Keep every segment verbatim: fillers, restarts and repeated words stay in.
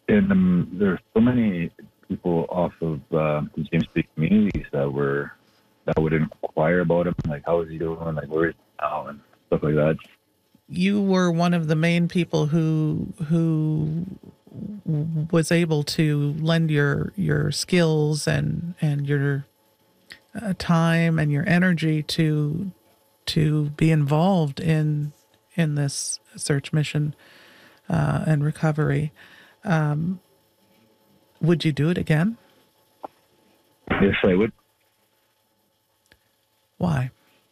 And um, there's so many people off of uh, the James Bay communities that were that would inquire about him, like how is he doing, like where is he now, and stuff like that. You were one of the main people who who was able to lend your your skills and and your uh, time and your energy to to be involved in in this search mission uh, and recovery. Um, would you do it again? Yes, I would. Why?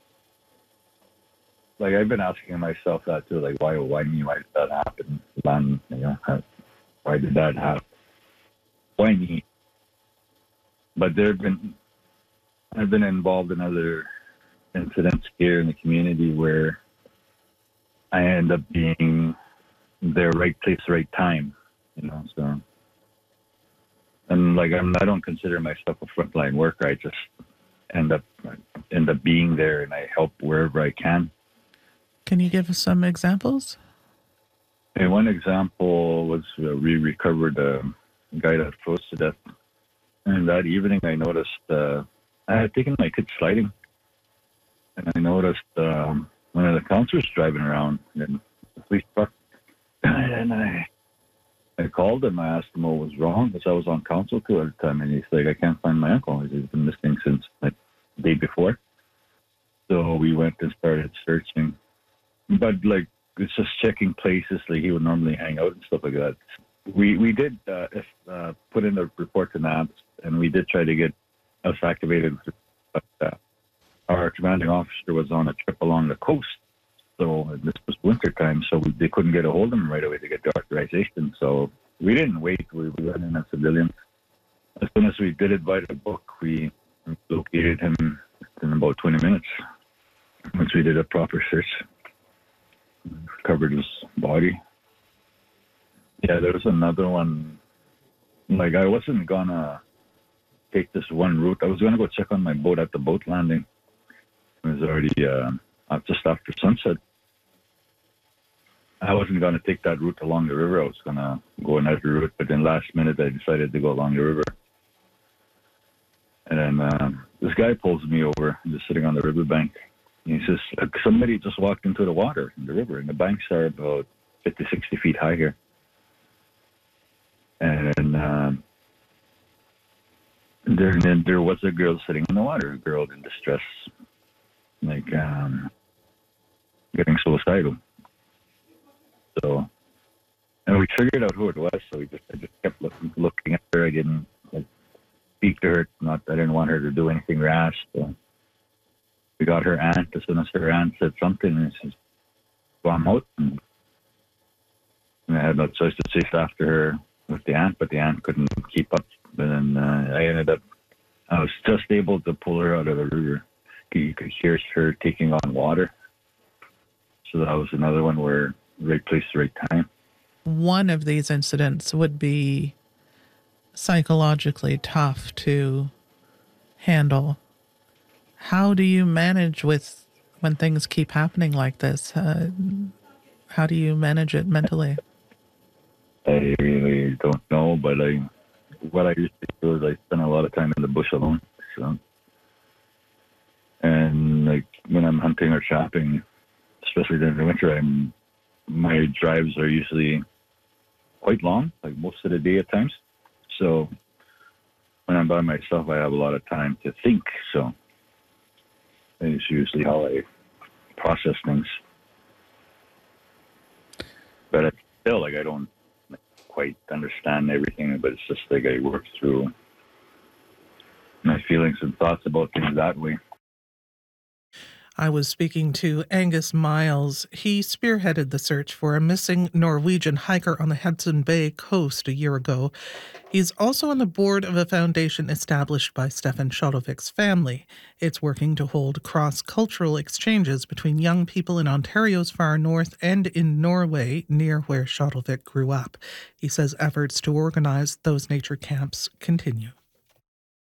Like I've been asking myself that too. Like why, why me? Why did that happen? Then, you know, why did that happen? Why me? But there've been, I've been involved in other incidents here in the community where I end up being the right place, right time. You know, so. And like I'm, I don't consider myself a frontline worker. I just end up end up being there, and I help wherever I can. Can you give us some examples? And one example was uh, we recovered a guy that froze to death, and that evening I noticed uh, I had taken my kids sliding, and I noticed um, one of the counselors driving around in the police truck, and I. I called him. I asked him what was wrong because I was on council too at the time, and he's like, "I can't find my uncle. He's been missing since like the day before." So we went and started searching, but like it's just checking places like he would normally hang out and stuff like that. We we did uh, if, uh, put in a report to N A B S, and we did try to get us activated, but uh, our commanding officer was on a trip along the coast. So this was winter time, so we, they couldn't get a hold of him right away to get the authorization. So we didn't wait. We, we went in as civilians. As soon as we did it by the book, we located him in about twenty minutes. Once we did a proper search, covered his body. Yeah, there was another one. Like I wasn't gonna take this one route. I was gonna go check on my boat at the boat landing. It was already uh, just after sunset. I wasn't going to take that route along the river. I was going to go another route, but then last minute I decided to go along the river. And then um, this guy pulls me over, just sitting on the riverbank. And he says, somebody just walked into the water in the river, and the banks are about fifty, sixty feet high here. And then um, there, and then there was a girl sitting in the water, a girl in distress, like um, getting suicidal. So, and we figured out who it was. So we just, I just kept looking, looking at her. I didn't like speak to her. Not, I didn't want her to do anything rash. So we got her aunt. As soon as her aunt said something, and she says, "Well, I'm out." And I had no choice to chase after her with the aunt, but the aunt couldn't keep up. And then uh, I ended up, I was just able to pull her out of the river. You could hear her taking on water. So that was another one where right place, right time. One of these incidents would be psychologically tough to handle. How do you manage with when things keep happening like this? Uh, how do you manage it mentally? I really don't know, but I, what I used to do is I spend a lot of time in the bush alone. So, and like when I'm hunting or shopping, especially during the winter, I'm my drives are usually quite long, like most of the day at times. So when I'm by myself, I have a lot of time to think. So it's usually how I process things. But it's still, like, I don't quite understand everything, but it's just like I work through my feelings and thoughts about things that way. I was speaking to Angus Miles. He spearheaded the search for a missing Norwegian hiker on the Hudson Bay coast a year ago. He's also on the board of a foundation established by Stefan Schottlevik's family. It's working to hold cross-cultural exchanges between young people in Ontario's far north and in Norway, near where Schottlevic grew up. He says efforts to organize those nature camps continue.